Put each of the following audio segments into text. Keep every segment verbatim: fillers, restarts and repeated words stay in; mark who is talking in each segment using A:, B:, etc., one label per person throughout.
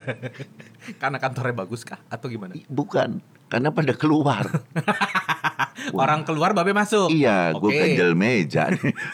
A: Karena kantornya bagus kah atau gimana?
B: Bukan, karena pada keluar.
A: Orang keluar babe masuk.
B: Iya, gue
A: Oke.
B: ganjel meja.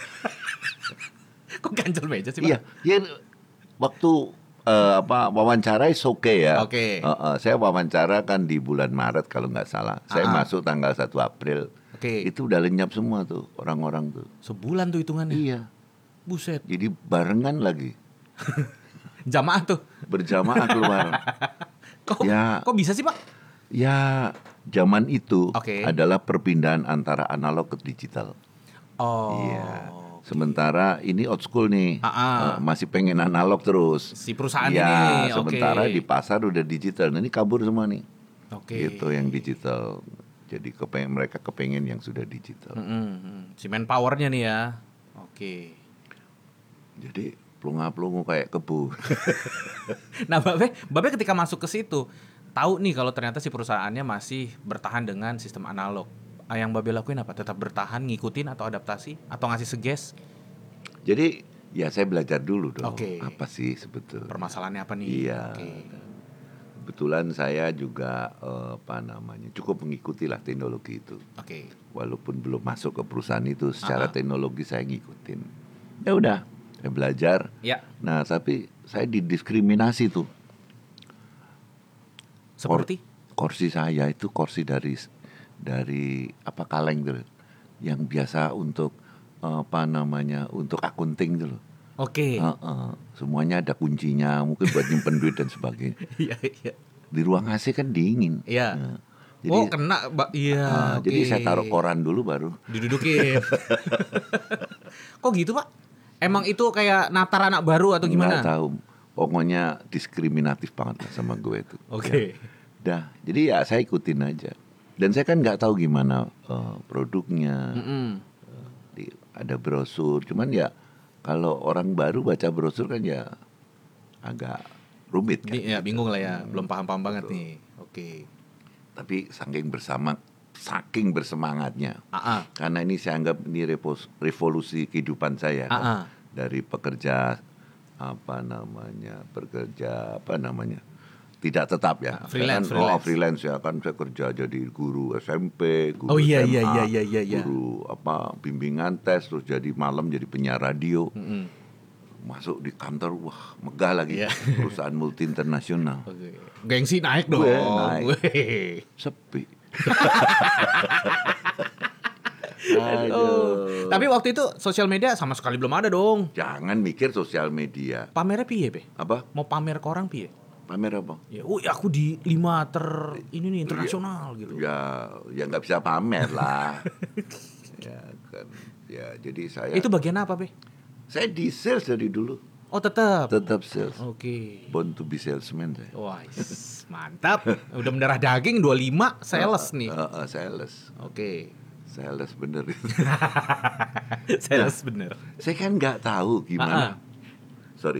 A: Kok ganjel meja sih, Pak?
B: Iya, ya waktu eh, apa wawancara is oke ya.
A: Oke.
B: Eh, eh, saya wawancara kan di bulan Maret kalau nggak salah. Saya
A: Ah.
B: masuk tanggal satu April.
A: Oke.
B: Itu udah lenyap semua tuh orang-orang tuh.
A: Sebulan tuh hitungannya.
B: Iya.
A: Buset.
B: Jadi barengan lagi,
A: Jamaah tuh.
B: berjamaah keluar.
A: Kok
B: Ya.
A: kok bisa sih, Pak?
B: Ya, zaman itu
A: Oke.
B: adalah perpindahan antara analog ke digital.
A: Oh.
B: Iya. Sementara ini old school nih,
A: Ah, ah.
B: eh, masih pengen analog terus.
A: Si perusahaan
B: ya,
A: ini.
B: sementara
A: Oke.
B: di pasar udah digital. Nah, ini kabur semua nih.
A: Oke.
B: Gitu yang digital. Jadi kepengen mereka kepengen yang sudah digital.
A: Mm-mm. Si manpowernya nih ya. Oke.
B: Jadi pelunga-pelungu kayak kebu.
A: Nah, Babe, Babe ketika masuk ke situ, tahu nih kalau ternyata si perusahaannya masih bertahan dengan sistem analog. Ah, yang Babe lakuin apa? Tetap bertahan, ngikutin atau adaptasi atau ngasih suggest?
B: Jadi ya saya belajar dulu dong.
A: Oke.
B: Apa sih sebetulnya?
A: Permasalahannya apa nih?
B: Iya.
A: Oke.
B: Kebetulan saya juga eh, apa namanya cukup mengikuti lah teknologi itu.
A: Oke.
B: Walaupun belum masuk ke perusahaan itu, secara
A: Ah.
B: teknologi saya ngikutin. Ya udah, saya belajar.
A: Ya,
B: Nah, tapi saya didiskriminasi tuh.
A: seperti
B: Kursi saya itu kursi dari dari apa kaleng tuh, yang biasa untuk eh, apa namanya untuk akunting tuh loh.
A: Oke.
B: Heeh. Semuanya ada kuncinya, mungkin buat nyimpen duit dan sebagainya.
A: Iya, iya.
B: Di ruang A C kan dingin.
A: Iya.
B: Nah,
A: Oh,
B: jadi
A: kena, Mbak. Iya.
B: ah,
A: oke.
B: jadi saya taruh koran dulu baru.
A: Didudukin. Kok gitu, Pak? Emang itu kayak natar anak baru atau gimana?
B: Nggak tahu. Pokoknya diskriminatif banget lah sama gue itu.
A: Oke.
B: Ya. Dah, jadi ya saya ikutin aja. Dan saya kan nggak tahu gimana eh, produknya.
A: Mm-mm.
B: Di, ada brosur, cuman ya kalau orang baru baca brosur kan ya agak rumit kan.
A: Bi- ya,
B: gitu.
A: bingung lah ya, belum paham-paham banget
B: Betul.
A: nih. Oke.
B: Tapi saking bersama, saking bersemangatnya.
A: Ah,
B: Karena ini saya anggap ini repos- revolusi kehidupan saya.
A: ah,
B: kan.
A: ah.
B: Dari pekerja apa namanya, pekerja apa namanya, tidak tetap ya.
A: Ah, freelance,
B: Saya kan, oh,
A: freelance.
B: freelance ya kan saya kerja jadi guru S M P, guru
A: Oh, iya,
B: S M A,
A: iya, iya, iya, iya, iya.
B: guru apa bimbingan tes, terus jadi malam jadi penyiar radio.
A: Mm-mm.
B: Masuk di kantor, wah megah lagi,
A: Iya.
B: perusahaan multi internasional.
A: Oke. Gengsi naik dong.
B: Gue naik.
A: Weh.
B: Sepi.
A: Aduh. Tapi waktu itu sosial media sama sekali belum ada dong.
B: Jangan mikir sosial media.
A: Pamernya piye, Be?
B: Apa?
A: Mau pamer ke orang piye?
B: Pamer apa?
A: Ya, oh, aku di lima ter ini nih internasional gitu.
B: Ya, ya nggak bisa pamer lah. Ya kan. Ya, jadi saya.
A: Itu bagian apa, Be?
B: Saya di sales dari dulu.
A: Oh, tetap.
B: Tetap sales.
A: Oke.
B: Born to be salesman saya.
A: Wah, is- mantap. Udah mendarah daging dua puluh lima sales nih.
B: Uh, uh, sales.
A: Oke.
B: Sales bener.
A: Sales bener.
B: Saya kan nggak tahu
A: Ah,
B: gimana.
A: ah.
B: Sorry.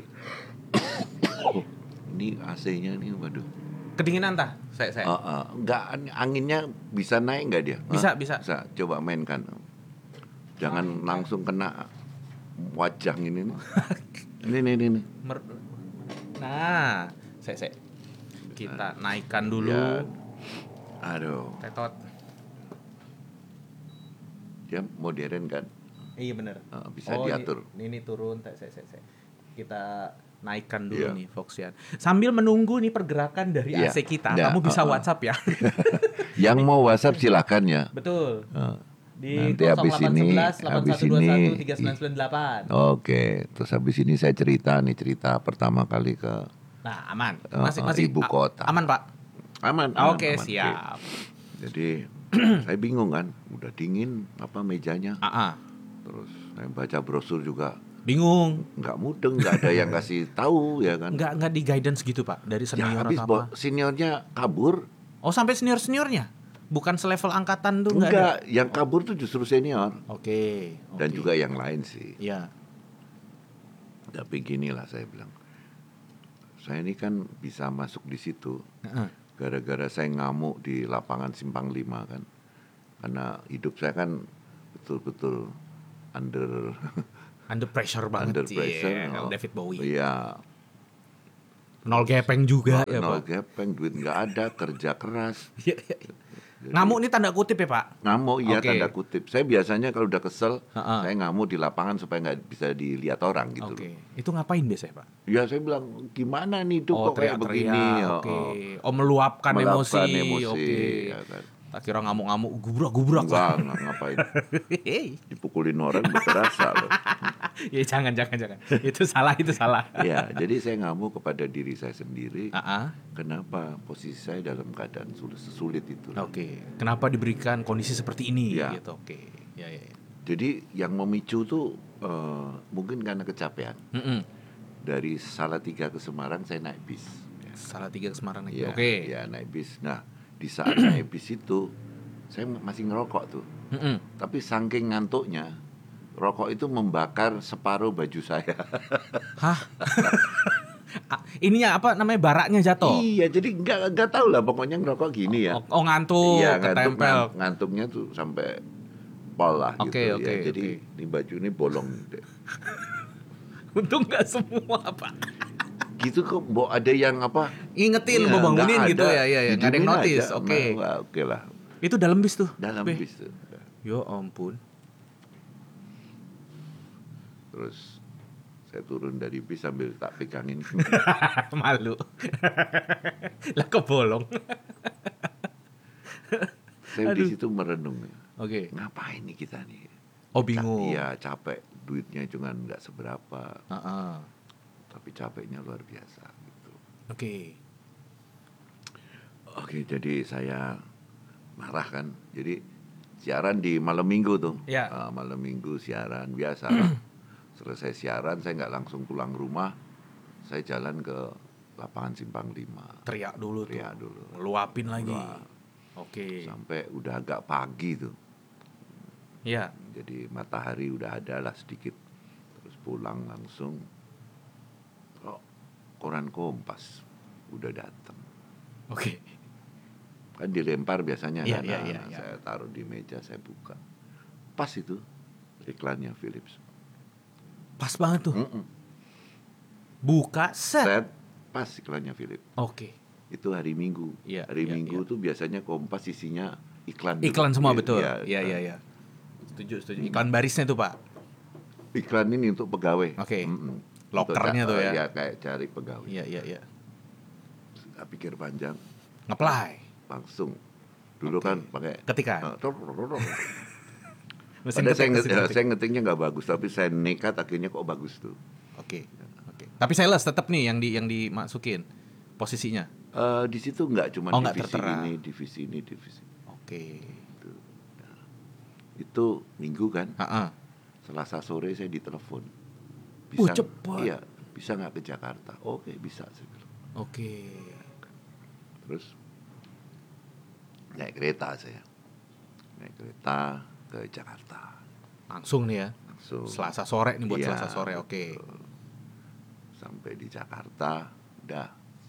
B: Ini A C-nya nih, waduh.
A: Kedinginan tah? Saya saya.
B: Uh, uh, nggak anginnya bisa naik nggak dia?
A: Bisa,
B: Hah?
A: bisa.
B: Bisa. Coba mainkan. Jangan langsung kena wajah ini nih. Ini nih, ini nih.
A: Mer- nah, saya saya kita naikkan dulu.
B: Ya. Aduh,
A: Tetot.
B: dia modern kan?
A: Iya bener.
B: Uh, bisa
A: Oh,
B: diatur.
A: Ini, ini turun. Saya, saya, saya, saya. Kita naikkan dulu
B: Iya.
A: nih Foxian. Sambil menunggu nih pergerakan dari
B: Iya.
A: A C kita,
B: Ya,
A: kamu bisa
B: uh-uh.
A: WhatsApp ya.
B: Yang mau WhatsApp silakan ya.
A: Betul.
B: Uh,
A: Di
B: Nanti habis ini, habis ini,
A: tiga sembilan sembilan delapan.
B: Oke, terus habis ini saya cerita nih cerita pertama kali ke
A: Nah, aman.
B: Uh,
A: Masih
B: uh,
A: masih
B: ibu
A: a-
B: kota.
A: Aman, Pak.
B: aman. aman
A: Oke,
B: aman,
A: siap.
B: Jadi saya bingung kan, udah dingin apa mejanya.
A: Ah, ah.
B: Terus saya baca brosur juga
A: Bingung.
B: nggak mudeng, nggak ada yang kasih tahu ya kan.
A: Enggak enggak di guidance gitu, Pak, dari
B: Ya
A: senior
B: habis
A: atau
B: bo-
A: apa?
B: seniornya kabur.
A: Oh, sampai senior-seniornya. Bukan selevel angkatan tuh enggak ada.
B: Enggak, yang kabur tuh justru senior
A: Oke.
B: dan
A: oke.
B: juga yang lain sih.
A: Iya.
B: Tapi gini lah saya bilang, saya ini kan bisa masuk di situ
A: Heeh.
B: gara-gara saya ngamuk di lapangan Simpang Lima kan, karena hidup saya kan betul-betul under
A: Under pressure banget
B: under
A: sih.
B: pressure.
A: Kalau
B: oh,
A: David Bowie.
B: Iya.
A: Nol gepeng juga ya
B: Nol
A: Pak.
B: gepeng, duit nggak ada, kerja keras.
A: Iya, iya. Ngamuk ini tanda kutip ya Pak?
B: Ngamuk, iya
A: Oke.
B: tanda kutip. Saya biasanya kalau udah kesel,
A: Ha-ha.
B: saya ngamuk di lapangan supaya nggak bisa dilihat orang gitu.
A: Oke.
B: loh.
A: Itu ngapain biasanya Pak?
B: Ya saya bilang, gimana nih hidup
A: Oh
B: kok kayak begini.
A: teriak-teriak,
B: Oh,
A: oke.
B: oh.
A: Oh meluapkan,
B: Meluapkan
A: emosi,
B: emosi,
A: oke.
B: ya kan.
A: Tak kira ngamuk-ngamuk, gubrak-gubrak.
B: Enggak, nggak ngapain. Dipukulin orang udah kerasa loh.
A: Ya jangan, jangan, jangan. Itu salah, itu salah.
B: Ya, jadi saya ngamuk kepada diri saya sendiri.
A: Ah,
B: Kenapa posisi saya dalam keadaan sulit sesulit itu?
A: oke. Kenapa diberikan kondisi seperti ini?
B: Ya.
A: Gitu, oke. Ya, ya, ya.
B: Jadi yang memicu tuh eh, mungkin karena kecapean.
A: Mm-mm.
B: Dari Salatiga ke Semarang saya naik bis.
A: Salah tiga ke Semarang lagi.
B: Ya,
A: Oke.
B: ya naik bis. Nah, di saat naik bis itu saya masih ngerokok tuh.
A: Mm-mm.
B: Tapi saking ngantuknya, rokok itu membakar separuh baju saya.
A: Hah? Ah, ininya apa namanya baraknya jatuh?
B: Iya, jadi nggak nggak tahu lah pokoknya ngerokok gini ya.
A: Oh, oh, ngantuk,
B: Iya, ngantuk,
A: ketempel.
B: ngan- ngantuknya tuh sampai pol lah
A: Oke,
B: gitu
A: oke,
B: ya. Jadi
A: oke.
B: ini baju ini bolong.
A: Untung nggak semua Pak.
B: Gitu kok, Mbok ada yang apa?
A: Ingetin,
B: Iya,
A: mau bangunin
B: nggak
A: gitu
B: ada.
A: ya, ya, ya. Nggak ada yang
B: Didiemin
A: notice.
B: aja.
A: Oke.
B: Nah, wah, oke lah.
A: Itu dalam bis tuh.
B: Dalam
A: Be.
B: bis tuh.
A: Ya ampun.
B: Terus saya turun dari bis sambil tak pegangin.
A: Malu. Lah kebolong.
B: Saya di
A: Aduh.
B: situ merenung.
A: Oke.
B: Ngapain nih kita nih?
A: Oh bingung.
B: Iya, capek. Duitnya cuma nggak seberapa,
A: Heeh.
B: tapi capeknya luar biasa gitu.
A: Oke.
B: Oke, jadi saya marah kan. Jadi siaran di malam minggu tuh.
A: Ya.
B: Ah, malam minggu siaran biasa lah. Selesai siaran saya nggak langsung pulang rumah. Saya jalan ke lapangan Simpang lima.
A: Teriak dulu tuh.
B: Teriak dulu.
A: Ngeluapin lagi.
B: Wah,
A: Oke.
B: sampai udah agak pagi tuh.
A: Iya.
B: Jadi matahari udah ada lah sedikit. Terus pulang langsung. Oh, koran Kompas udah datang.
A: Oke.
B: Kan dilempar biasanya
A: Iya,
B: kan.
A: iya,
B: Nah,
A: iya, iya.
B: saya taruh di meja, saya buka. Pas itu iklannya Philips.
A: Pas banget tuh.
B: Mm-mm.
A: Buka set.
B: Set, pas iklannya Philips.
A: Oke.
B: Itu hari Minggu.
A: Iya,
B: hari
A: iya,
B: Minggu
A: iya.
B: tuh biasanya Kompas isinya iklan.
A: Iklan
B: dulu.
A: semua
B: Iya,
A: betul.
B: iya,
A: Iya, iya,
B: iklan.
A: iya. Setuju, setuju. Iklan barisnya tuh, Pak.
B: Iklan ini untuk pegawai.
A: Oke.
B: Mm-mm.
A: Lokernya
B: Untuk
A: tuh
B: ca-
A: ya.
B: Ya kayak cari pegawai.
A: Iya, iya, iya.
B: Saya pikir panjang,
A: Ngeplay.
B: langsung. Dulu
A: Oke.
B: kan pakai.
A: Ketikan.
B: Uh, tor- tor- tor- tor.
A: Mesin
B: Padahal saya,
A: ketik,
B: nge-
A: mesin ketik.
B: saya ngetiknya nggak bagus, tapi saya nekat akhirnya kok bagus tuh.
A: Oke. Oke. Tapi sales tetap nih yang di yang dimasukin posisinya.
B: Eh, di situ nggak cuma
A: Oh, nggak
B: divisi
A: tertera.
B: ini, divisi ini, divisi
A: Oke.
B: itu. Nah, itu Minggu kan,
A: Heeh.
B: Selasa sore saya ditelepon.
A: Uh, cepat.
B: Iya, bisa nggak ke Jakarta? Oke, bisa saya bilang.
A: Oke.
B: Terus naik kereta saya, naik kereta ke Jakarta.
A: Langsung nih ya.
B: Langsung
A: Selasa sore nih buat
B: Iya,
A: Selasa sore. Oke.
B: betul. Sampai di Jakarta, udah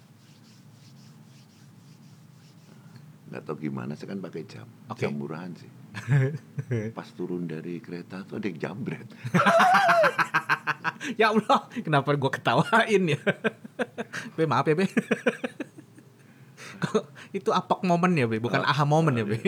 B: nggak tahu gimana, saya kan pakai jam,
A: Oke.
B: jam murahan sih. Pas turun dari kereta tuh ada yang jambret.
A: Ya Allah, kenapa gua ketawain ya? Be, maaf ya, Be. Kok itu apok momen ya, Be, bukan
B: Oh,
A: aha momen ya, Be.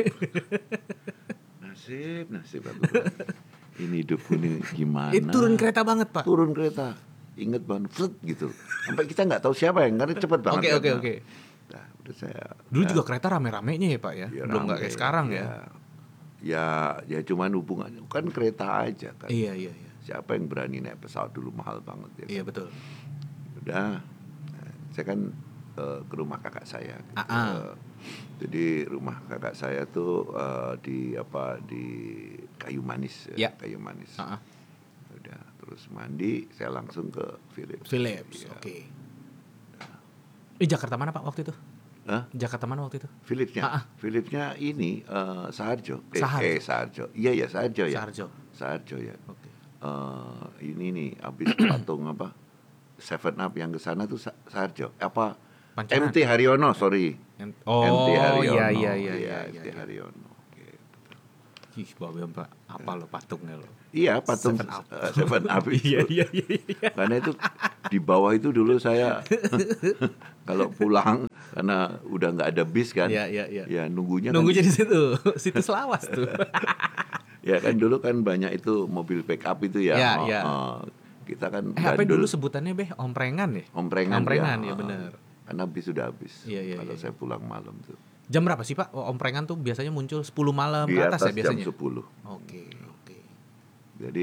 B: Nasib, nasib aku. Ini hidupku ini gimana?
A: Itu turun kereta banget, Pak.
B: Turun kereta, inget banget, flut gitu. Sampai kita nggak tahu siapa yang, karena cepet banget.
A: Oke,
B: kan.
A: oke, oke.
B: Nah, udah saya.
A: Dulu
B: nah,
A: juga kereta rame-ramenya ya, Pak ya.
B: ya
A: Belum nggak
B: rame,
A: kayak sekarang ya.
B: Ya, ya cuman hubungannya kan kereta aja kan.
A: Iya, iya, iya.
B: Siapa yang berani naik pesawat dulu, mahal banget ya.
A: Iya,
B: kan?
A: betul.
B: Udah, nah, saya kan eh, ke rumah kakak saya. Gitu.
A: Ah, ah.
B: Eh, jadi rumah kakak saya tuh eh, di apa di Kayu Manis,
A: Ya.
B: Kayu Manis.
A: Ah, ah.
B: Udah, terus mandi, saya langsung ke Philips.
A: Philips,
B: Iya.
A: oke. Di Jakarta mana, Pak, waktu itu?
B: Hah?
A: Jakarta mana waktu itu?
B: Philipsnya,
A: Ah, ah.
B: Philipsnya ini eh, Saharjo. Eh,
A: Saharjo.
B: eh, Saharjo. Iya ya Saharjo ya.
A: Saharjo.
B: Saharjo ya.
A: Oke.
B: Eh, ini nih abis patung apa? Seven Up yang ke sana tuh Sa- Saharjo. Apa?
A: Pancoran.
B: M T Haryono, sorry.
A: M- Oh,
B: M T Haryono.
A: iya, iya, iya, iya,
B: M T
A: iya, iya.
B: Haryono. Oke.
A: Ih, Babe Pak, apa lo patungnya lo?
B: Iya, patung
A: Seven Up.
B: eh, Seven Up itu.
A: Iya iya iya. iya.
B: Karena itu di bawah itu dulu saya kalau pulang karena udah nggak ada bis kan,
A: Iya iya iya.
B: ya nunggunya
A: Nunggu
B: kan,
A: jadi situ, situs lawas tuh.
B: ya kan dulu kan banyak itu mobil pick up itu ya.
A: Iya,
B: Oh,
A: iya.
B: oh, kita kan
A: Eh apa
B: gandul,
A: dulu sebutannya Beh? Omprengan ya?
B: omprengan,
A: Omprengan
B: ya,
A: ya
B: oh,
A: benar.
B: karena bis sudah habis.
A: Iya, iya,
B: kalau
A: iya.
B: saya pulang malam tuh
A: Jam berapa sih Pak? Oh, omprengan tuh biasanya muncul sepuluh malam
B: di
A: ke atas
B: atas
A: ya
B: jam
A: biasanya?
B: sepuluh.
A: Oke, oke.
B: Jadi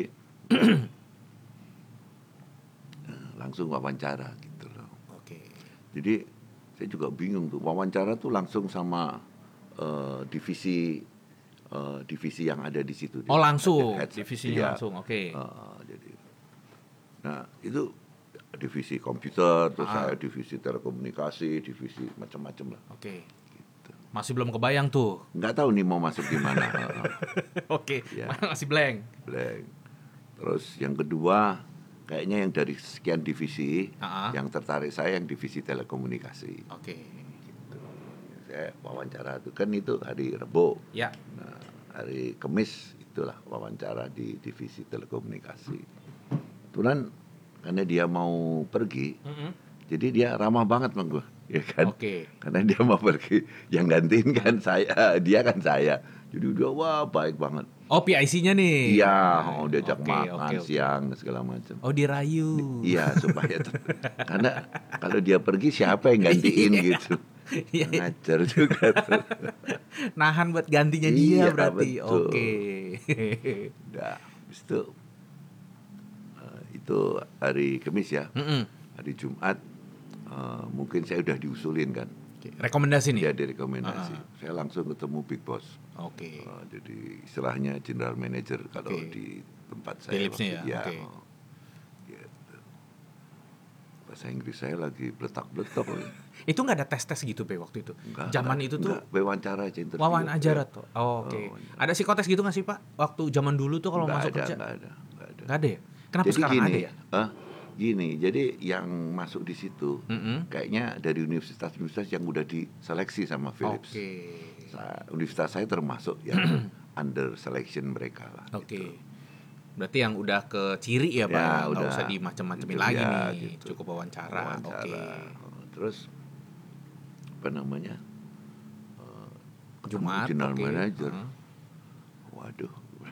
B: eh, langsung wawancara gitu loh.
A: Oke.
B: Jadi saya juga bingung tuh, wawancara tuh langsung sama eh, divisi eh, divisi yang ada di situ.
A: Oh langsung,
B: Head- head-
A: divisinya
B: iya.
A: langsung, oke.
B: Eh, jadi, nah itu divisi komputer, terus
A: Ah.
B: saya divisi telekomunikasi, divisi macam-macam lah.
A: Oke.
B: Gitu.
A: Masih belum kebayang tuh.
B: Nggak tahu nih mau masuk di mana. Eh,
A: Oke,
B: Iya.
A: masih blank.
B: blank. Terus yang kedua, kayaknya yang dari sekian divisi,
A: Ah.
B: yang tertarik saya yang divisi telekomunikasi.
A: Oke.
B: Gitu. Saya wawancara itu kan itu hari Rebo.
A: Ya.
B: Nah, hari Kamis itulah wawancara di divisi telekomunikasi. Kebetulan karena dia mau pergi,
A: Mm-mm.
B: jadi dia ramah banget sama gue, ya kan?
A: Oke.
B: Karena dia mau pergi, yang gantiin kan saya, dia kan saya. Jadi dia wah baik banget.
A: Oh P I C-nya nih.
B: Iya, oh, diajak
A: Oke,
B: makan
A: oke, oke.
B: siang segala macam.
A: Oh dirayu.
B: Iya supaya karena kalau dia pergi siapa yang gantiin gitu.
A: Iya.
B: Ngajar juga. tuh.
A: Nahan buat gantinya dia
B: Iya,
A: berarti.
B: betul.
A: Oke.
B: Udah, habis itu eh, itu hari Kamis ya.
A: Mm-mm.
B: Hari Jumat eh, mungkin saya udah diusulin kan.
A: Oke, rekomendasi nih.
B: Dia direkomendasi.
A: Ah.
B: Saya langsung ketemu Big Boss.
A: Oke.
B: Eh, jadi istilahnya general manager kalau
A: Oke.
B: di tempat saya.
A: Philipsnya
B: waktu-
A: ya, oke.
B: oh. Gitu. Bahasa Inggris saya lagi bletak-bletak.
A: Itu nggak ada tes-tes gitu Be waktu itu.
B: Enggak,
A: Zaman
B: enggak,
A: itu tuh
B: enggak, wawancara aja interview.
A: wawan aja
B: Ya.
A: tuh. Oh, Oke.
B: Oh, wawancara.
A: Ada psikotes gitu nggak sih Pak? Waktu zaman dulu tuh kalau
B: Enggak
A: masuk
B: ada,
A: kerja
B: enggak ada, enggak ada.
A: nggak ada ya? Kenapa
B: Jadi
A: sekarang
B: gini,
A: ada ya?
B: ah, gini, jadi yang masuk di situ
A: Mm-mm.
B: kayaknya dari universitas-universitas yang udah diseleksi sama Philips.
A: Oke.
B: Sa- Universitas saya termasuk yang under selection mereka lah.
A: Oke.
B: gitu.
A: Berarti yang udah ke ciri ya Pak,
B: Ya,
A: nggak
B: udah.
A: usah dimacem-macemin
B: Gitu,
A: lagi
B: ya,
A: nih,
B: gitu.
A: cukup wawancara. Oke.
B: Wawancara. Terus apa namanya? Eh, ketemu
A: Jumat.
B: general
A: oke.
B: manager.
A: Heeh.
B: Waduh,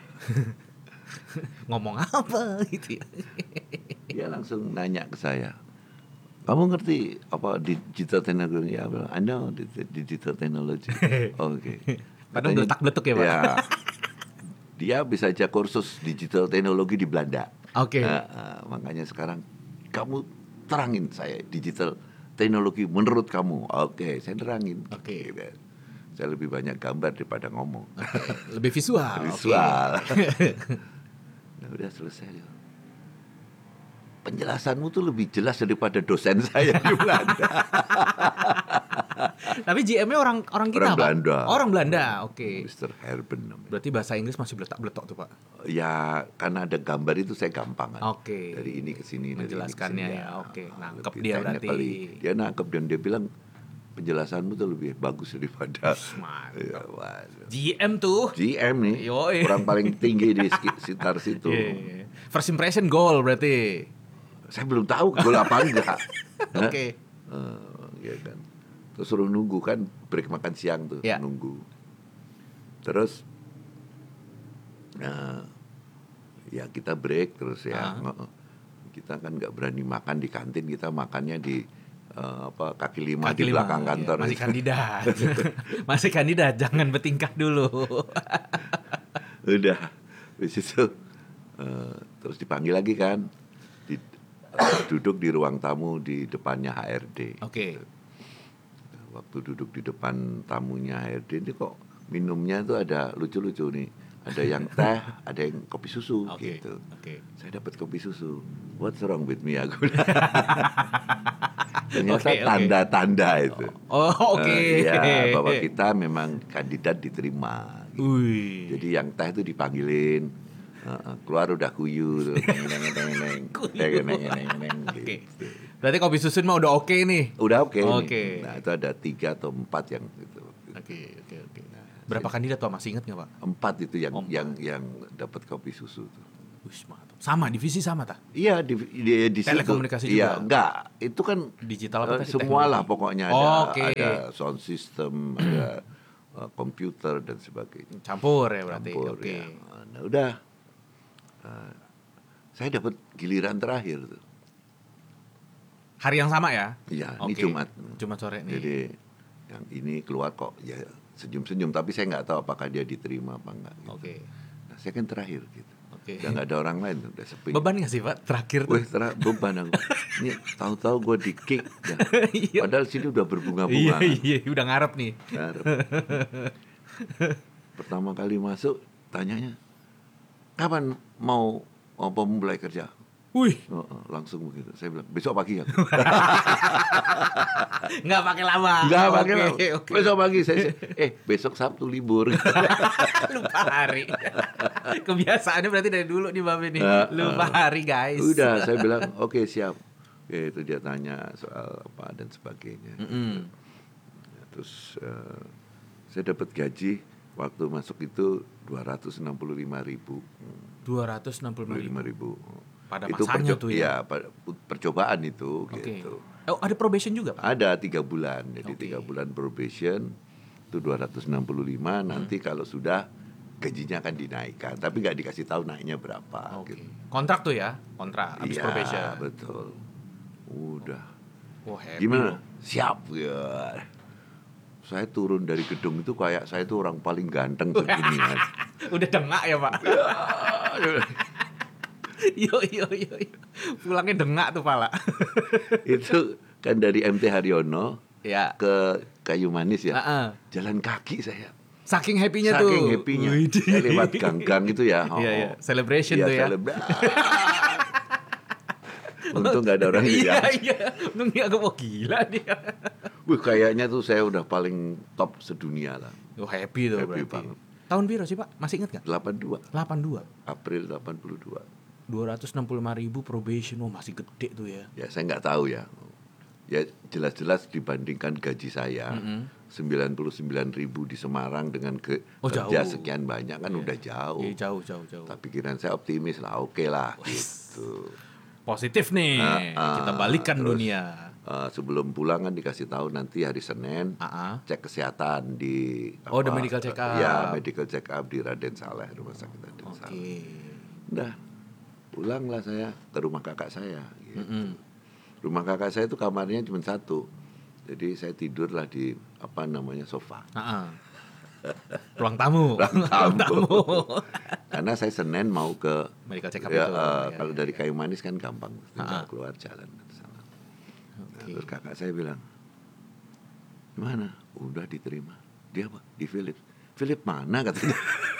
A: Ngomong apa gitu ya?
B: dia langsung nanya ke saya. Kamu ngerti apa digital technology? Ya, I know di- di- digital technology. Oke.
A: Padahal
B: Katanya-
A: beletak-beletuk ya, Pak?
B: Ya. Dia bisa aja kursus digital teknologi di Belanda.
A: Oke.
B: Nah, ah, makanya sekarang kamu terangin saya digital teknologi menurut kamu. Oke, saya terangin.
A: Oke.
B: Gitu. Saya lebih banyak gambar daripada ngomong.
A: Lebih visual. oke.
B: Visual. Nah, udah selesai. Penjelasanmu tuh lebih jelas daripada dosen saya di Belanda.
A: Tapi G M-nya orang orang kita
B: Orang
A: Pak?
B: Belanda.
A: Orang Belanda. Oke.
B: mister Herben namanya.
A: Berarti bahasa Inggris masih beletak-beletok tuh Pak.
B: Ya, karena ada gambar itu saya gampang kan.
A: Oke.
B: Dari ini ke sini, dari ini ke
A: Menjelaskannya
B: sini.
A: ya, oke.
B: Ah,
A: Nangkep
B: lebih
A: dia
B: technically.
A: berarti.
B: Dia nangkep dan dia bilang penjelasanmu tuh lebih bagus daripada
A: Mantap.
B: ya, waduh.
A: G M tuh.
B: G M nih,
A: Yoi.
B: orang paling tinggi di seki- sekitar situ.
A: Iya. First impression goal berarti.
B: Saya belum tahu gol apa enggak. Hah?
A: Oke.
B: Eh, iya kan. Terus suruh nunggu kan, break makan siang tuh,
A: Ya.
B: nunggu. Terus, nah, ya kita break terus ya.
A: Ah.
B: Heeh. Kita kan nggak berani makan di kantin, kita makannya di eh, apa kaki lima
A: Kaki
B: di
A: lima,
B: belakang
A: iya.
B: kantor.
A: Masih kandidat. Masih kandidat, jangan bertingkah dulu.
B: Udah, habis itu eh, terus dipanggil lagi kan, di, eh, duduk di ruang tamu di depannya H R D.
A: Oke.
B: Waktu duduk di depan tamunya H R D ini kok minumnya tuh ada lucu-lucu nih. Ada yang teh, ada yang kopi susu
A: Oke.
B: gitu.
A: Oke.
B: Saya dapat kopi susu. What's wrong with me aku? Ternyata
A: Oke, oke.
B: tanda-tanda itu.
A: Oh, oke.
B: Eh, ya, bahwa kita memang kandidat diterima. Gitu.
A: Wih.
B: Jadi yang teh itu dipanggilin, eh, eh, keluar udah kuyu tuh. Neng-neng-neng-neng.
A: Kuyu.
B: Neng-neng-neng-neng,
A: Oke.
B: gitu.
A: Berarti kopi susun mah udah oke nih.
B: Udah oke. nih.
A: Oke.
B: Nah itu ada tiga atau empat yang gitu.
A: Oke, oke, oke. Berapa kandidat Pak? Masih ingat nggak Pak?
B: Empat itu yang
A: Empat.
B: yang yang dapat kopi susu tuh.
A: Wih, mantap. Sama divisi sama tak?
B: Iya di di, di situ.
A: Telekomunikasi
B: Iya,
A: juga?
B: enggak. Itu kan
A: Digital apa
B: eh,
A: tadi?
B: semua lah
A: Teknologi?
B: pokoknya
A: Oh,
B: ada
A: oke.
B: ada sound system, ada eh, komputer dan sebagainya.
A: Campur ya berarti.
B: Campur,
A: Oke.
B: ya. Nah, udah. Eh, saya dapat giliran terakhir tuh.
A: Hari yang sama ya?
B: Iya, ini
A: Oke.
B: Jumat.
A: Jumat sore nih.
B: Jadi yang ini keluar kok ya senyum-senyum, tapi saya nggak tahu apakah dia diterima apa enggak. Gitu.
A: Oke.
B: Nah, saya kan terakhir gitu.
A: Oke.
B: Udah nggak ada orang lain, udah sepi.
A: Beban nggak sih Pak terakhir tuh?
B: Wih, terang beban aku. Ini tahu-tahu gue di kick. Ya.
A: Iya.
B: Padahal sini udah
A: Iya,
B: berbunga-bunga.
A: iya, udah ngarep nih.
B: Ngarep. Pertama kali masuk, tanyanya, kapan mau apa mulai kerja?
A: Wih,
B: Oh, oh, langsung begitu. Saya bilang, besok pagi ya.
A: nggak pakai lama.
B: Enggak
A: Oke,
B: pakai lah.
A: oke.
B: Besok pagi saya, saya eh besok Sabtu libur.
A: Lupa hari. Kebiasaannya berarti dari dulu nih Babe nih.
B: Nah,
A: Lupa hari guys.
B: Udah, saya bilang, oke siap. Oke, itu dia tanya soal apa dan sebagainya.
A: Mm-mm.
B: Terus eh, saya dapat gaji waktu masuk itu dua ratus enam puluh lima ribu.
A: dua ratus enam puluh lima
B: ribu.
A: Pada
B: Itu
A: masanya
B: perco-
A: tuh ya?
B: Iya, per- percobaan itu
A: Oke.
B: gitu.
A: Oh, ada probation juga Pak?
B: Ada tiga bulan, jadi
A: Oke.
B: tiga bulan probation itu dua ratus enam puluh lima. Nanti kalau sudah gajinya akan dinaikkan, tapi nggak dikasih tahu naiknya berapa.
A: Oke.
B: Gitu.
A: Kontrak tuh ya? Kontrak habis
B: Iya,
A: probation.
B: betul. Udah.
A: Wah, happy
B: Gimana?
A: loh.
B: Siap ya. Saya turun dari gedung itu kayak saya itu orang paling ganteng sedunia.
A: Udah dengak ya Pak? Yo yo yo yo. Pulangnya dengak tuh pala.
B: Itu kan dari M T Haryono
A: Ya.
B: ke Kayu Manis ya.
A: Heeh.
B: Jalan kaki saya.
A: Saking happy-nya tuh.
B: Saking happy-nya.
A: Widih.
B: Saya lewat gang-gang itu ya.
A: Iya iya, celebration
B: Iya,
A: tuh ya.
B: celebra- Untung gak ada orang
A: Iya
B: lihat.
A: iya. Untung dia agak mau gila dia.
B: Wih, kayaknya tuh saya udah paling top sedunia lah.
A: Oh, happy tuh
B: Happy
A: berarti.
B: banget.
A: Tahun biru sih Pak? Masih ingat nggak?
B: delapan puluh dua
A: delapan puluh dua.
B: April delapan puluh dua.
A: dua ratus enam puluh lima ribu probation. Oh, masih gede tuh ya.
B: Ya saya nggak tahu ya. Ya jelas-jelas dibandingkan gaji saya
A: Mm-mm.
B: sembilan puluh sembilan ribu di Semarang dengan ke
A: Oh,
B: kerja
A: jauh.
B: sekian banyak kan
A: Iya.
B: udah jauh.
A: Iya, jauh jauh jauh.
B: Tapi pikiran saya optimis lah, oke lah
A: Wih.
B: gitu.
A: Positif nih.
B: Ah, ah,
A: Kita balikan
B: terus,
A: dunia.
B: eh, sebelum pulang kan dikasih tahu nanti hari Senin
A: Ah, ah.
B: cek kesehatan di
A: Oh, the medical check up.
B: Ya, medical check up di Raden Saleh, rumah sakit Raden
A: Oke.
B: Saleh. Udah, pulanglah saya ke rumah kakak saya. Gitu.
A: Mm-mm.
B: Rumah kakak saya itu kamarnya cuma satu, jadi saya tidurlah di apa namanya sofa.
A: Ah, ah. Ruang tamu.
B: Ruang tamu. Karena saya Senin mau ke
A: Medical check up
B: ya,
A: itu.
B: eh,
A: Ya,
B: kalau
A: ya,
B: dari
A: ya.
B: Kayu Manis kan gampang, tinggal
A: Ah.
B: keluar jalan ke sana. Nah,
A: Oke.
B: terus kakak saya bilang, gimana? Udah diterima. Dia apa? Di Philip. Philip mana katanya?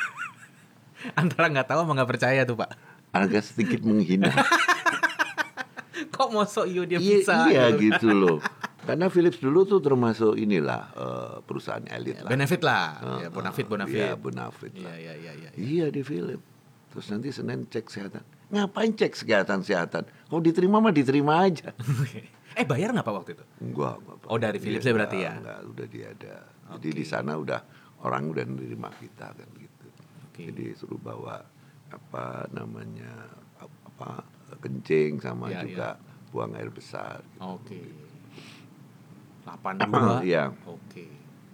A: Antara nggak tahu sama nggak percaya tuh Pak.
B: Agak sedikit menghina.
A: Kok mosok iyo dia
B: Iya,
A: bisa?
B: iya
A: gitu.
B: gitu loh. Karena Philips dulu tuh termasuk inilah eh, perusahaan elit lah.
A: Benefit lah.
B: Eh,
A: Ya, bonafit
B: eh,
A: bonafit.
B: Iya, bonafit
A: Iya
B: lah.
A: iya iya iya.
B: Iya di Philips. Terus nanti Senin cek kesehatan. Ngapain cek kesehatan kesehatan? Kalau diterima mah diterima aja.
A: Eh bayar nggak Pak waktu itu?
B: Enggak, enggak. Pak.
A: Oh, dari
B: Dia
A: Philips ya berarti
B: enggak,
A: ya?
B: Enggak, udah dia ada. Jadi
A: Oke.
B: di sana udah orang udah menerima kita kan gitu.
A: Oke.
B: Jadi suruh bawa apa namanya apa kencing sama
A: Iya,
B: juga buang air besar. Gitu.
A: Oke. delapan puluh dua.
B: Iya.
A: Oke.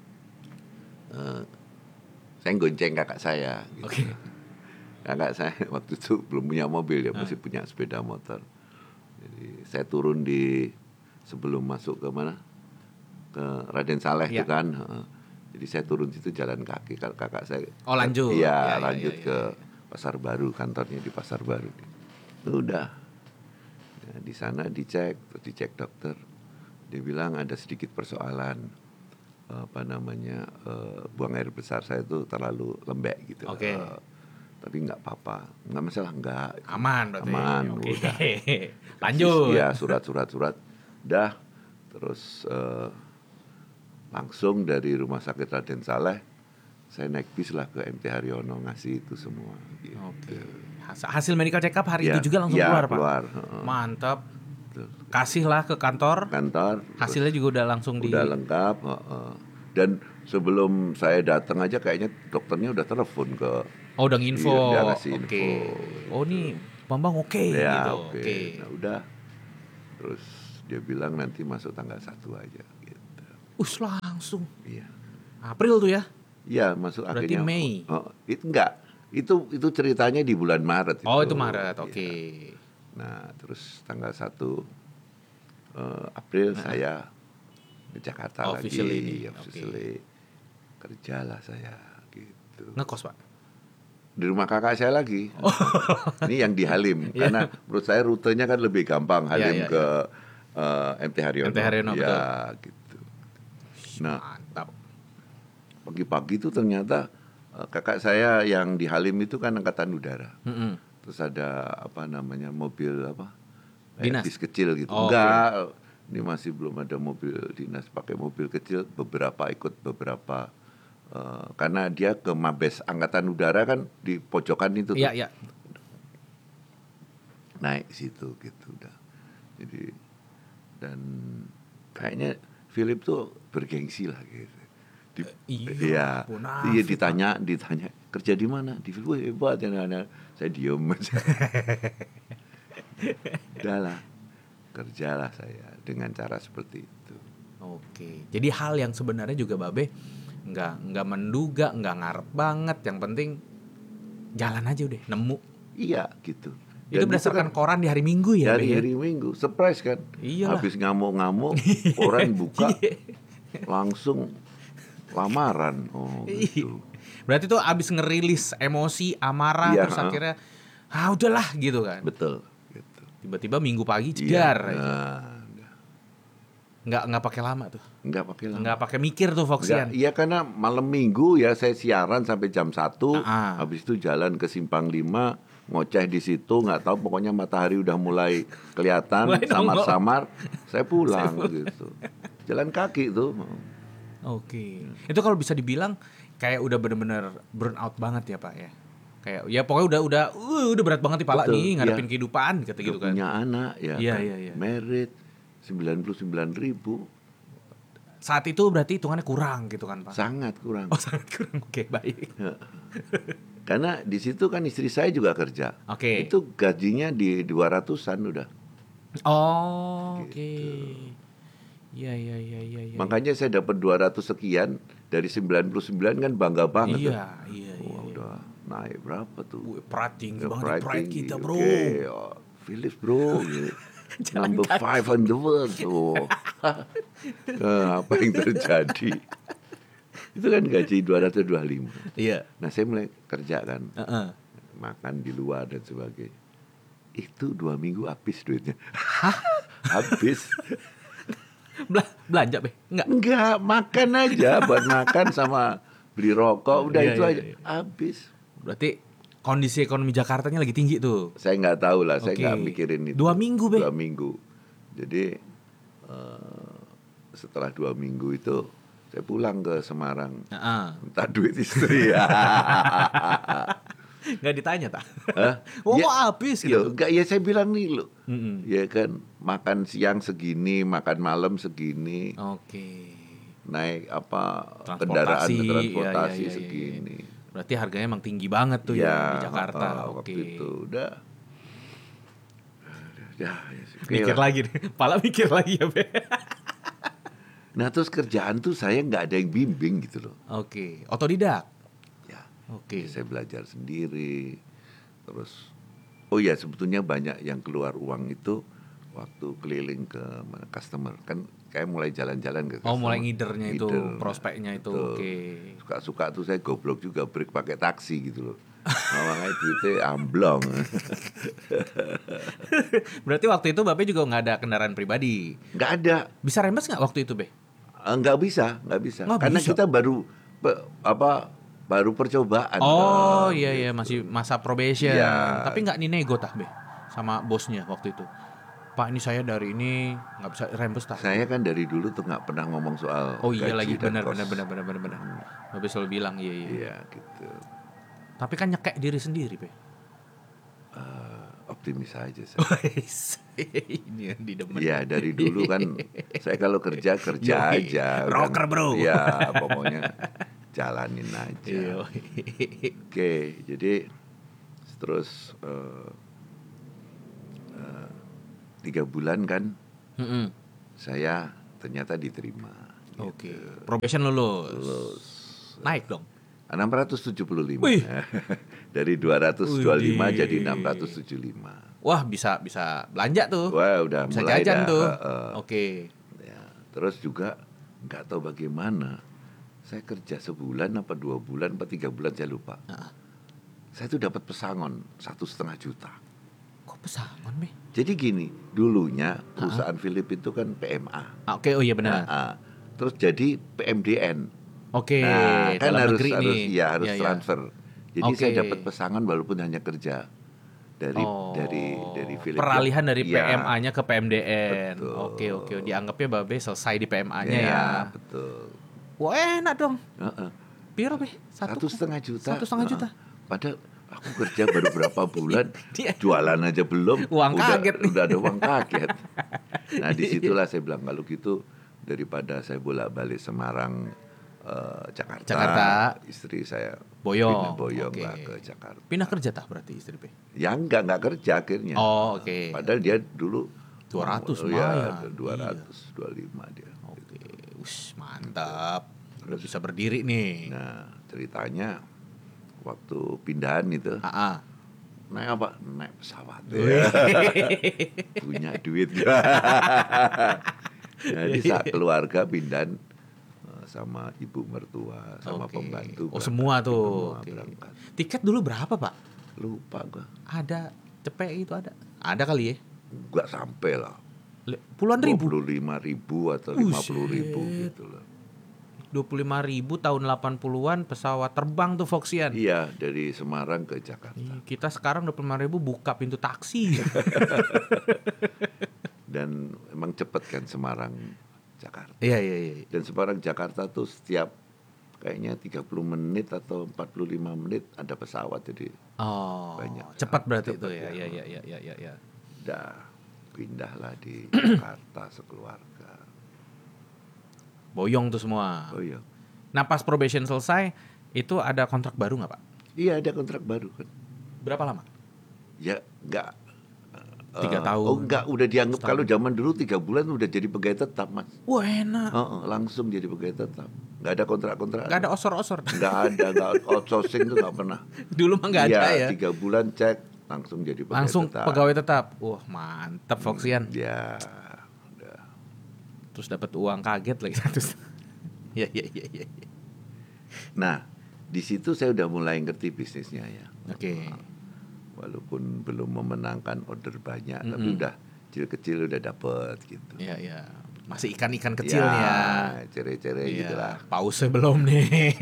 B: Eh, saya gonceng kakak saya. Gitu.
A: Oke.
B: Kakak saya waktu itu belum punya mobil ya,
A: Ah.
B: masih punya sepeda motor. Jadi saya turun di sebelum masuk ke mana? Ke Raden Saleh
A: Iya.
B: itu kan. Heeh. Jadi saya turun situ jalan kaki. Kalau kakak saya
A: Oh, lanjut.
B: Iya,
A: Ya, ya,
B: lanjut
A: ya, ya,
B: ke
A: ya.
B: Pasar Baru, kantornya di Pasar Baru. Udah. Ya, di sana dicek, terus dicek dokter. Dia bilang ada sedikit persoalan apa namanya eh, buang air besar saya itu terlalu lembek gitu.
A: Oke.
B: Eh, tapi nggak apa-apa, nggak masalah, nggak.
A: Aman berarti.
B: Aman,
A: Oke.
B: udah.
A: Lanjut.
B: Iya, surat-surat surat. Dah, terus eh, langsung dari Rumah Sakit Raden Saleh saya naik bis lah ke M T Haryono ngasih itu semua. Gitu.
A: Oke. Has- Hasil medical check up hari
B: Ya,
A: itu juga langsung
B: ya,
A: keluar Pak.
B: keluar, heeh.
A: Mantap.
B: Betul.
A: Kasihlah ke kantor.
B: Kantor.
A: Hasilnya juga udah langsung di.
B: Udah lengkap. heeh. Dan sebelum saya datang aja kayaknya dokternya udah telepon ke.
A: Oh, udah nginfo.
B: Iya, dia ngasih
A: Oke.
B: info.
A: Oh, nih Bambang oke
B: Ya,
A: gitu.
B: oke.
A: Oke.
B: Nah, udah. Terus dia bilang nanti masuk tanggal satu aja gitu.
A: Us langsung.
B: Iya.
A: April tuh ya.
B: Iya, masuk
A: Berarti
B: akhirnya.
A: Mei.
B: Oh, itu enggak. Itu itu ceritanya di bulan Maret
A: Oh,
B: itu.
A: itu Maret.
B: Iya.
A: Oke.
B: Nah, terus tanggal satu eh, April
A: Nah.
B: saya ke Jakarta
A: Officially
B: lagi.
A: ini,
B: Officially. Kerjalah saya gitu.
A: Ngekos, Pak.
B: Di rumah kakak saya lagi. Ini yang di Halim.
A: Iya.
B: Karena menurut saya rutenya kan lebih gampang Halim
A: Iya, iya,
B: ke eh, M T Haryono.
A: M T Haryono,
B: ya, gitu. Nah,
A: Mantap.
B: pagi-pagi itu ternyata eh, kakak saya yang di Halim itu kan angkatan udara.
A: Mm-mm.
B: Terus ada apa namanya mobil apa? Kayak
A: Dinas?
B: bis kecil gitu.
A: Oh,
B: Enggak. Ini masih belum ada mobil dinas, pakai mobil kecil, beberapa ikut beberapa eh, karena dia ke Mabes Angkatan Udara kan di pojokan itu tuh.
A: Iya, iya.
B: Naik situ gitu udah. Jadi dan kayaknya Philip tuh bergengsi lah gitu. Di,
A: Iya,
B: iya,
A: munafik,
B: iya ditanya, ditanya kerja di mana? Di Philip, "Wah, hebat ya." Nah, saya diem aja. Udahlah, kerjalah saya dengan cara seperti itu.
A: Oke. Jadi hal yang sebenarnya juga Babe nggak nggak menduga, nggak ngarep banget. Yang penting jalan aja udah nemu.
B: Iya gitu.
A: Itu
B: Dan
A: berdasarkan
B: kan
A: koran di hari Minggu ya,
B: dari
A: Be, ya?
B: hari Minggu, surprise kan?
A: Iyalah.
B: Habis ngamuk-ngamuk, orang buka
A: Iya.
B: langsung lamaran. Oh gitu.
A: Berarti tuh abis ngerilis emosi, amarah,
B: Iya,
A: terus
B: ha.
A: akhirnya ah udahlah gitu kan.
B: Betul. Gitu.
A: Tiba-tiba Minggu pagi
B: Iya.
A: jedar aja.
B: Nah, udah.
A: Nggak nggak pakai lama tuh.
B: Nggak pakai lama.
A: Nggak pakai mikir tuh
B: Nggak,
A: Foxian.
B: iya karena malam Minggu ya saya siaran sampai jam satu,
A: Ah.
B: habis itu jalan ke Simpang lima, ngoceh di situ, nggak tahu pokoknya matahari udah mulai kelihatan,
A: Mulai nongol.
B: samar-samar, saya pulang gitu. Jalan kaki tuh.
A: Oke. Itu kalau bisa dibilang kayak udah bener-bener burn out banget ya Pak ya. Kayak ya pokoknya udah udah uh, udah berat banget nih pala
B: Betul,
A: nih ngadepin
B: iya.
A: kehidupan kata
B: Udah
A: gitu kan.
B: punya anak ya
A: Iya,
B: kan,
A: iya, iya.
B: married, sembilan puluh sembilan ribu,
A: Saat itu berarti hitungannya kurang gitu kan Pak.
B: sangat kurang.
A: Oh sangat kurang. Oke, baik.
B: Karena di situ kan istri saya juga kerja.
A: Oke.
B: Itu gajinya di dua ratusan udah.
A: Oh, oke.
B: Gitu.
A: Iya, iya, iya, iya, iya.
B: Makanya saya dapat dua ratus sekian dari sembilan puluh sembilan kan bangga banget.
A: Iya,
B: tuh.
A: iya, iya.
B: Wah,
A: iya.
B: udah naik berapa tuh?
A: Wih, pride tinggi
B: Ya,
A: banget
B: pride
A: nih, pride
B: tinggi.
A: kita, Bro.
B: Oke, oh, Philips bro, gitu.
A: Jalan
B: Number
A: kaki.
B: five on the world tuh. Eh, apa yang terjadi? Itu kan gaji dua ratus dua puluh lima.
A: Iya.
B: Nah saya mulai kerja kan,
A: Heeh.
B: makan di luar dan sebagainya. Itu dua minggu habis duitnya. Habis.
A: Bela- belanja, Be? Enggak.
B: Enggak, makan aja buat makan sama beli rokok, udah
A: Iya,
B: itu
A: iya,
B: aja
A: iya.
B: habis.
A: Berarti kondisi ekonomi Jakartanya lagi tinggi tuh.
B: Saya nggak tahu lah, saya
A: Oke.
B: nggak mikirin itu.
A: Dua minggu, Be?
B: Dua minggu. Jadi eh, setelah dua minggu itu saya pulang ke Semarang,
A: Heeh.
B: minta duit istri ya.
A: Enggak ditanya, tak?
B: Hah?
A: Oh,
B: Ya,
A: kok habis
B: ya,
A: gitu.
B: enggak, ya saya bilang nih lo,
A: Mm-mm.
B: ya kan makan siang segini, makan malam segini,
A: Oke.
B: naik apa
A: Transportasi,
B: kendaraan
A: iya,
B: transportasi
A: iya, iya,
B: segini.
A: Berarti harganya emang tinggi banget tuh ya, di Jakarta.
B: uh,
A: Oke.
B: waktu itu udah. Ya, ya, oke
A: Mikir
B: lah.
A: lagi nih. Pala mikir lagi ya, Be.
B: Nah terus kerjaan tuh saya nggak ada yang bimbing gitu loh.
A: Oke. Otodidak.
B: Ya,
A: Oke.
B: saya belajar sendiri. Terus, oh ya sebetulnya banyak yang keluar uang itu waktu keliling ke mana, customer. Kan kayak mulai jalan-jalan ke customer.
A: Oh, mulai ngidernya itu,
B: Ngider.
A: prospeknya itu.
B: Betul.
A: Oke.
B: Suka-suka tuh saya goblok juga break pakai taksi gitu loh. Nah, makanya duitnya amblong.
A: Berarti waktu itu Bapak juga nggak ada kendaraan pribadi.
B: Nggak ada.
A: Bisa rembes nggak waktu itu, Be?
B: Eh, nggak bisa, nggak bisa.
A: Nggak
B: Karena
A: bisa?
B: kita baru pe- apa baru percobaan.
A: Oh
B: kan,
A: iya iya
B: gitu.
A: masih masa probation.
B: Iya.
A: Tapi nggak nego tah, Be, sama bosnya waktu itu. Pak, ini saya dari ini nggak bisa rembes tah.
B: Saya kan dari dulu tuh nggak pernah ngomong soal
A: Oh iya
B: gaji
A: lagi
B: dan
A: benar
B: kos.
A: benar benar benar benar benar. Babe selalu bilang iya iya.
B: Iya gitu.
A: Tapi kan nyekek diri sendiri, Be.
B: Eh, optimis aja saya.
A: Wais, ini yang didemen.
B: Iya, dari dulu kan saya kalau kerja kerja
A: Yoi.
B: aja.
A: Rocker,
B: kan.
A: bro.
B: Iya, pokoknya jalanin aja.
A: Yoi.
B: Oke, jadi terus uh, uh, tiga bulan kan
A: Mm-mm.
B: saya ternyata diterima.
A: Oke.
B: Gitu.
A: Probation lulus.
B: Lulus.
A: Naik dong.
B: enam ratus tujuh puluh lima.
A: Wih.
B: Dari dua ratus dua puluh lima
A: Widih.
B: jadi enam ratus tujuh puluh lima.
A: Wah, bisa bisa belanja tuh.
B: Wah, udah
A: Bisa
B: mulai
A: jajan
B: dah.
A: tuh.
B: Uh, uh.
A: Oke.
B: Ya, terus juga nggak tahu bagaimana saya kerja sebulan apa dua bulan apa tiga bulan saya lupa.
A: Nah.
B: Saya tuh dapat pesangon satu setengah juta.
A: Kok pesangon, Be?
B: Jadi gini, dulunya perusahaan Philip itu kan P M A.
A: Ah, Oke, oh iya benar.
B: Nah, ah. Terus jadi P M D N.
A: Oke,
B: Nah, kan
A: dalam
B: harus
A: negeri
B: harus
A: nih.
B: ya harus
A: Iya, iya.
B: transfer. Jadi
A: Oke.
B: saya dapat pesangon walaupun hanya kerja dari
A: Oh,
B: dari dari Philip.
A: peralihan dari
B: Ya,
A: P M A-nya ke P M D N.
B: Betul.
A: Oke, oke. Dianggapnya Babe selesai di P M A-nya
B: ya,
A: ya.
B: betul.
A: Wah, enak dong.
B: Heeh.
A: Piro, Be?
B: Satu setengah juta.
A: Satu setengah juta.
B: Heeh. Padahal aku kerja baru berapa bulan,
A: Dia-
B: jualan aja belum,
A: Uang
B: udah,
A: kaget nih.
B: udah ada uang kaget. Nah disitulah saya bilang kalau gitu daripada saya bolak-balik Semarang, eh, Jakarta,
A: Jakarta.
B: istri saya
A: Boyong.
B: pindah boyong
A: Oke.
B: lah ke Jakarta.
A: Pindah kerja tak berarti istri, Be?
B: Ya enggak enggak kerja akhirnya.
A: Oh, oke.
B: Padahal dia dulu
A: dua ratus
B: oh, ya,
A: lumayan.
B: dua ratus dua puluh lima dia.
A: Oke. Ush, mantap. Udah bisa berdiri nih.
B: Nah ceritanya waktu pindahan itu
A: Ah, ah.
B: naik apa? Naik pesawat.
A: Wih.
B: Punya duit. Jadi saat keluarga pindahan eh, sama ibu mertua, sama
A: Oke.
B: pembantu.
A: Oh,
B: berangkat.
A: semua tuh.
B: Semua
A: Oke.
B: berangkat.
A: Tiket dulu berapa, Pak?
B: Lupa gua.
A: Ada cepet itu ada. Ada kali ya?
B: Enggak sampai lah.
A: Le- Puluhan
B: dua
A: ribu.
B: puluh lima ribu atau
A: Buset.
B: lima puluh ribu gitu loh.
A: dua puluh lima ribu tahun delapan puluhan pesawat terbang tuh Foxian.
B: Iya, dari Semarang ke Jakarta.
A: Ih, kita sekarang dua puluh lima ribu buka pintu taksi.
B: Dan emang cepet kan Semarang Jakarta.
A: Iya, iya, iya.
B: Dan Semarang Jakarta tuh setiap kayaknya tiga puluh menit atau empat puluh lima menit ada pesawat, jadi
A: Oh,
B: Banyak.
A: cepat berarti
B: Cepat,
A: itu ya.
B: ya.
A: Iya, iya, iya, iya, iya.
B: udah pindahlah di Jakarta sekeluarga.
A: Boyong tuh semua.
B: Oh iya.
A: Nah, pas probation selesai, itu ada kontrak baru nggak, Pak?
B: Iya ada kontrak baru kan.
A: Berapa lama?
B: Ya enggak.
A: Tiga tahun.
B: Oh enggak, udah dianggap
A: Setahun.
B: kalau zaman dulu tiga bulan udah jadi pegawai tetap mas.
A: Wah, enak.
B: Oh, oh, langsung jadi pegawai tetap. Enggak ada kontrak-kontrak.
A: Nggak ada osor-osor.
B: Enggak ada, enggak outsourcing tuh enggak pernah.
A: Dulu mah nggak ada ya.
B: Tiga bulan cek langsung jadi pegawai
A: Langsung
B: tetap.
A: pegawai tetap. Wah, mantap Foxian.
B: Ya, udah.
A: Terus dapat uang kaget lagi satu. Iya, iya, iya, iya.
B: Nah, di situ saya udah mulai ngerti bisnisnya ya.
A: Oke.
B: Walaupun belum memenangkan order banyak, tapi
A: Mm-mm.
B: udah kecil-kecil udah dapet gitu.
A: Iya, iya. Masih ikan-ikan kecil
B: ya,
A: nih ya.
B: Cere-cere
A: Iya,
B: gitu lah.
A: pause belum nih.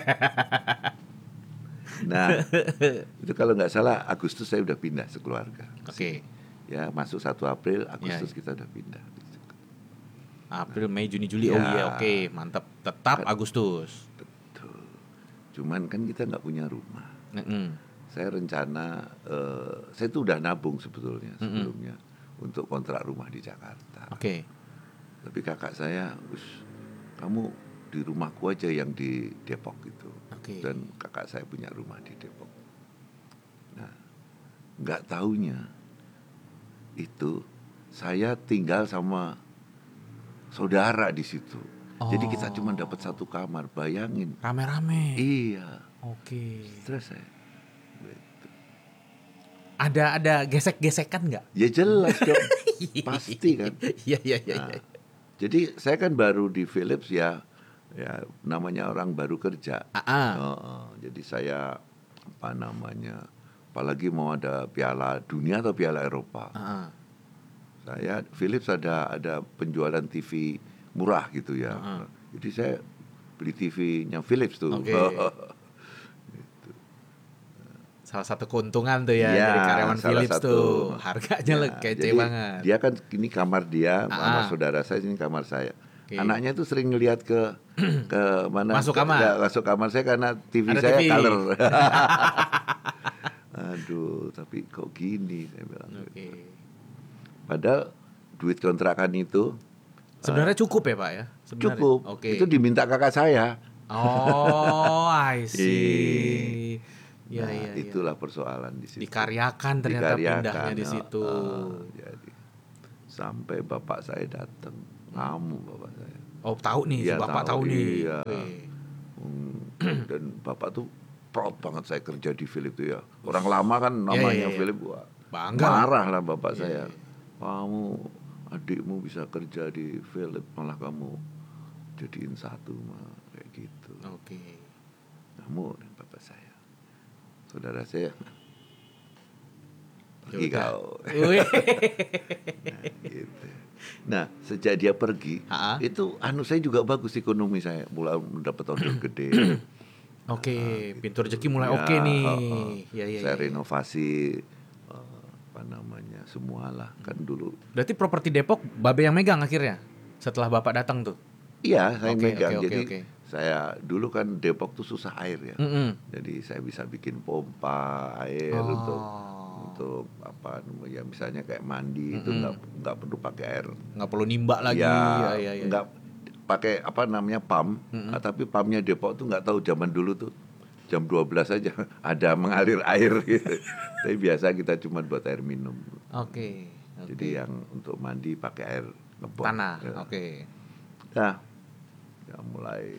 B: Nah, itu kalau nggak salah Agustus saya udah pindah sekeluarga.
A: Oke.
B: Ya, masuk satu April, Agustus
A: Ya.
B: kita udah pindah.
A: April, Mei, Juni, Juli. Oh
B: Ya.
A: iya, oke, mantap. Tetap
B: Kan-
A: Agustus.
B: Betul. Cuman kan kita nggak punya rumah.
A: Mm-mm.
B: Saya rencana, eh, saya tuh udah nabung sebetulnya
A: Mm-mm.
B: sebelumnya untuk kontrak rumah di Jakarta.
A: Oke.
B: Tapi kakak saya, "Us, kamu di rumahku aja yang di Depok gitu."
A: Oke.
B: Dan kakak saya punya rumah di Depok. Nah, nggak taunya itu saya tinggal sama saudara di situ. Jadi kita
A: Oh.
B: cuma dapat satu kamar, bayangin.
A: Rame-rame.
B: Iya,
A: Oke.
B: stres saya.
A: Ada ada gesek-gesekan nggak?
B: Ya jelas dong, pasti kan.
A: Iya, iya, iya.
B: Nah,
A: iya.
B: jadi saya kan baru di Philips ya, ya namanya orang baru kerja.
A: Ah, ah.
B: Oh, oh, jadi saya apa namanya, apalagi mau ada Piala Dunia atau Piala Eropa,
A: Ah, ah.
B: saya Philips ada ada penjualan T V murah gitu ya.
A: Ah, ah.
B: Jadi saya beli T V-nya Philips tuh.
A: Oke. Salah satu keuntungan tuh ya,
B: Ya,
A: dari karyawan
B: salah
A: Philips
B: satu.
A: tuh. Harganya
B: Ya,
A: le- kece
B: jadi
A: banget.
B: Dia kan ini kamar dia,
A: Ah,
B: sama
A: ah.
B: saudara saya ini kamar saya.
A: Oke.
B: Anaknya tuh sering ngelihat ke ke mana?
A: Masuk
B: ke-
A: kamar?
B: ya, masuk kamar saya karena T V
A: Ada
B: saya
A: T V.
B: color. Aduh, tapi kok gini, saya bilang.
A: Oke.
B: Gitu. Padahal duit kontrakan itu
A: Sebenarnya cukup ya Pak ya? Sebenarnya.
B: cukup.
A: Oke.
B: Itu diminta kakak saya.
A: Oh, I see. Ya,
B: Nah,
A: ya, ya.
B: itulah persoalan di situ.
A: Dikaryakan ternyata
B: Dikaryakan,
A: pindahnya di
B: oh,
A: situ.
B: oh, jadi sampai bapak saya datang, ngamuk bapak saya.
A: Oh, tahu nih, si
B: Iya,
A: Bapak tahu,
B: tahu,
A: nih.
B: iya.
A: Oke.
B: Hmm, dan bapak tuh proud banget saya kerja di Philip tuh ya. Orang lama kan
A: Iya,
B: namanya
A: iya, iya.
B: Philip, wah,
A: Bangga.
B: marah lah bapak
A: Iya,
B: saya.
A: iya.
B: Kamu adikmu bisa kerja di Philip, malah kamu jadiin satu mah kayak gitu.
A: Oke.
B: Namun bapak saya, saudara saya, pergi
A: Yaudah.
B: kau.
A: Wih.
B: Nah, gitu. Nah, sejak dia pergi,
A: Ha-ha.
B: itu anu saya juga bagus ekonomi saya, mulai mendapat order gede.
A: Oke, pintu rezeki mulai
B: Ya,
A: oke nih.
B: uh-uh.
A: Ya, ya,
B: Saya
A: ya.
B: renovasi uh, apa namanya semualah kan dulu.
A: Berarti properti Depok Babe yang megang akhirnya setelah Bapak datang tuh.
B: Iya, saya
A: Oke,
B: megang.
A: oke, oke,
B: Jadi
A: oke.
B: saya dulu kan Depok tuh susah air ya.
A: Mm-mm.
B: Jadi saya bisa bikin pompa air
A: Oh.
B: untuk untuk apa namanya misalnya kayak mandi itu
A: Mm-mm.
B: nggak nggak perlu pakai air.
A: Nggak perlu nimba lagi.
B: Ya,
A: Ya, ya, ya.
B: nggak pakai apa namanya pump,
A: Mm-mm.
B: ah, tapi pumpnya Depok tuh nggak tahu zaman dulu tuh jam dua belas aja ada mengalir air gitu. Tapi biasa kita cuma buat air minum.
A: Oke. oke.
B: Jadi yang untuk mandi pakai air ngebor.
A: Tanah.
B: Ya.
A: Oke.
B: Nah, ya mulai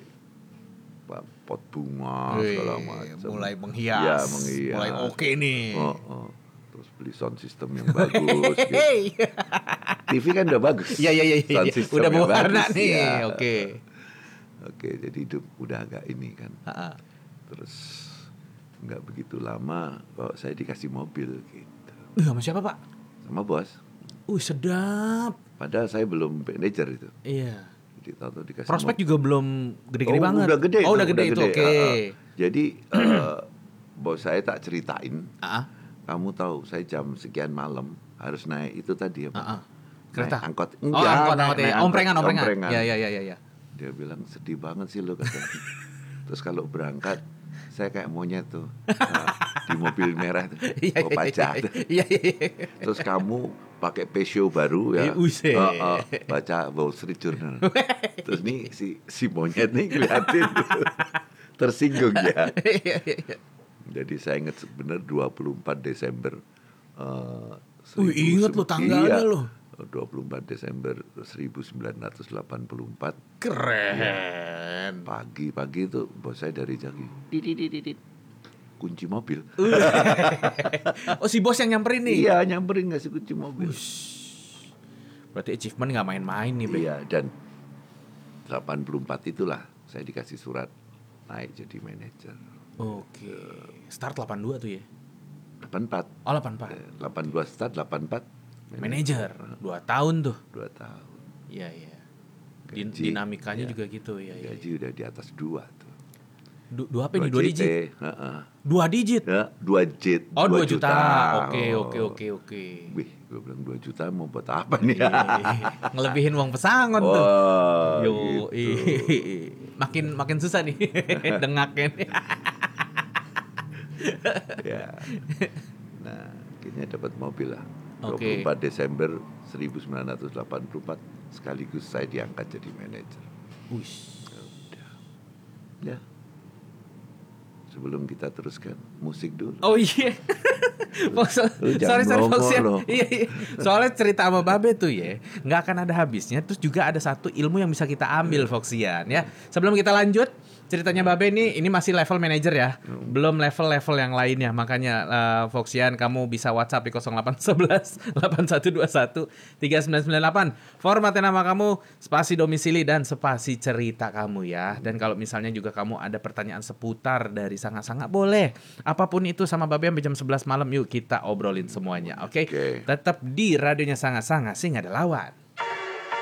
B: pa- pot bunga
A: Wih,
B: segala macam.
A: mulai menghias.
B: Ya, menghias.
A: Mulai oke nih.
B: Oh, oh. Terus beli sound system yang bagus. gitu.
A: Hey.
B: T V kan udah bagus.
A: Iya, iya, iya, iya.
B: Sound system
A: Udah
B: yang
A: berwarna
B: bagus,
A: nih.
B: ya.
A: Oke.
B: Oke, jadi hidup udah agak ini kan.
A: Ha-ha.
B: Terus nggak begitu lama kok saya dikasih mobil gitu
A: Uh, sama siapa Pak?
B: sama bos.
A: Uh, sedap.
B: Padahal saya belum manajer itu.
A: Iya.
B: Jadi tahu dikasih
A: Prospek
B: mobil.
A: juga belum gede-gede
B: Oh,
A: banget.
B: udah gede
A: Oh,
B: itu,
A: udah gede itu. Oke.
B: Ah, ah. Jadi eh, bos saya tak ceritain,
A: Ah,
B: kamu tahu saya jam sekian malam harus naik itu tadi apa?
A: ah, ah. Kereta.
B: Naik angkot.
A: Oh, angkot, angkot ya. Omprengan, omprengan.
B: omprengan.
A: Ya, ya, ya, ya, ya.
B: Dia bilang sedih banget sih lo kata. Terus kalau berangkat saya kayak monyet tuh nah, di mobil merah tuh,
A: Iya,
B: bawa
A: iya,
B: pajak.
A: iya, iya, iya.
B: Terus kamu pakai Pesio baru ya,
A: Eh, uset.
B: uh, uh, baca Wall Street Journal. Terus nih si si monyet nih ngeliatin tersinggung ya.
A: Iya, iya, iya.
B: Jadi saya ingat benar dua puluh empat Desember. Uh,
A: Wih, ingat lo tanggalnya lo.
B: dua puluh empat Desember seribu sembilan ratus delapan puluh empat.
A: Keren.
B: Pagi-pagi itu bos saya dari Jaki. Dididididid. Kunci mobil.
A: Oh, si bos yang nyamperin nih.
B: Iya, nyamperin ngasih kunci mobil.
A: Berarti achievement nggak main-main nih, Be.
B: Iya, dan delapan puluh empat itulah saya dikasih surat naik jadi manajer.
A: Oke. Start delapan puluh dua tuh ya.
B: delapan puluh empat.
A: Oh, delapan puluh empat.
B: Eh, delapan puluh dua start, delapan puluh empat
A: Manajer. Dua tahun tuh.
B: dua tahun.
A: Iya, iya. Din-
B: Gaji,
A: dinamikanya
B: iya.
A: juga gitu ya. ya.
B: Gaji udah di atas dua tuh.
A: Du- dua apa nih? Dua
B: J T,
A: digit?
B: heeh.
A: Dua digit?
B: Ya, dua jet.
A: Oh, dua
B: dua
A: juta. Oke,
B: Oh.
A: oke, oke, oke.
B: Wih, gue bilang dua juta mau buat apa nih?
A: Iya, iya. Ngelebihin uang pesangon tuh.
B: Oh,
A: Yo,
B: gitu.
A: makin makin susah nih dengaknya. nih.
B: Ya. Nah, akhirnya dapat mobil lah.
A: Oke.
B: dua puluh empat Desember seribu sembilan ratus delapan puluh empat sekaligus saya diangkat jadi manajer.
A: Ush.
B: Ya. Sebelum kita teruskan musik dulu.
A: Oh iya. Fox,
B: Lu
A: sorry
B: jangan
A: sorry Fox
B: ngomong
A: ya.
B: loh.
A: Iya, iya. Soalnya cerita sama Babe tuh ya, nggak akan ada habisnya. Terus juga ada satu ilmu yang bisa kita ambil Foxian ya. Sebelum kita lanjut, ceritanya Babe ini ini masih level manager ya. Belum level-level yang lainnya. Makanya uh, Foxian kamu bisa WhatsApp di nol delapan satu satu delapan satu dua satu tiga sembilan sembilan delapan. Formatnya nama kamu, spasi domisili dan spasi cerita kamu ya. Dan kalau misalnya juga kamu ada pertanyaan seputar dari sangat-sangat boleh. Apapun itu sama Babe sampai jam sebelas malam yuk kita obrolin semuanya. Oke.
B: Oke.
A: Tetap di radionya sangat-sangat sing ada lawan.